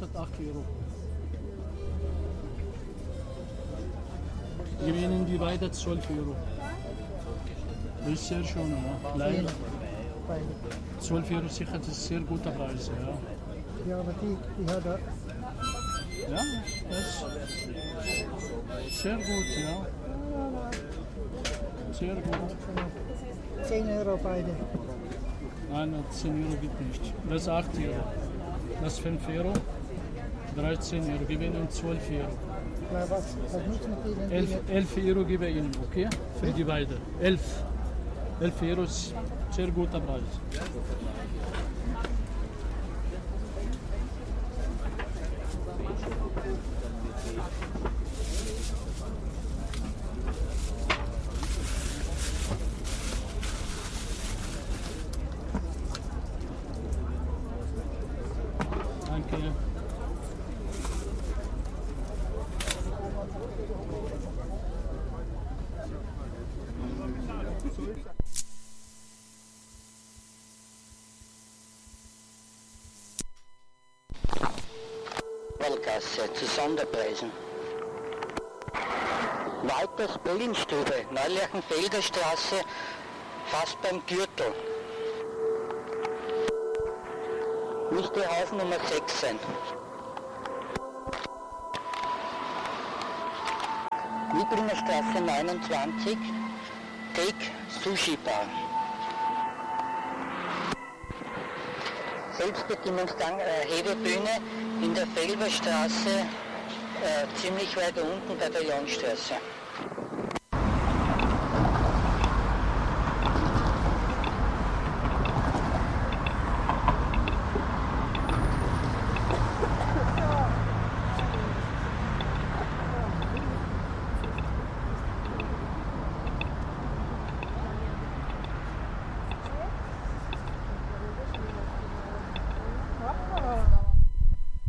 kostet 8 Euro. Gewinnen die beide 12 Euro. Das ist sehr schön, ja. Klein. 12 Euro sicher, das ist sehr guter Preis, ja. Ja, aber die hat er. Ja, das ist sehr gut, ja. Sehr gut. 10 Euro beide. Nein, 10 Euro gibt nicht. Das ist 8 Euro. Das ist 5 Euro. 13 Euro. Gewinnen 12 Euro. Na, was nutzt mit Ihnen? 11 Euro gebe ich Ihnen, okay? Für die beiden. 11. 11 Euro ist sehr guter Preis. Danke. Gasse zu Sonderpreisen. Walters Berlinstube, Neulerchenfelder Straße, fast beim Gürtel. Müsste Haus Nummer 6 sein. Wiblinger Straße 29, Take Sushi Bar. Selbstbedienungsgang Hebebühne in der Felberstraße, ziemlich weit unten bei der Jonstraße.